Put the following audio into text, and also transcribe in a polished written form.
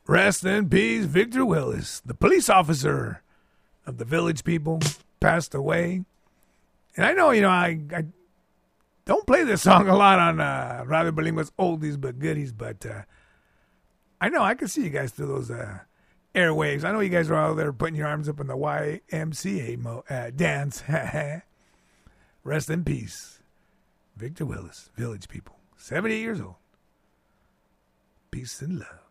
Rest in peace, Victor Willis, the police officer of the Village People, passed away. And I know, I don't play this song a lot on Radio Bilingue's Oldies But Goodies, but I know I can see you guys through those airwaves. I know you guys are out there putting your arms up in the YMCA dance. Rest in peace, Victor Willis, Village People, 78 years old. Peace and love.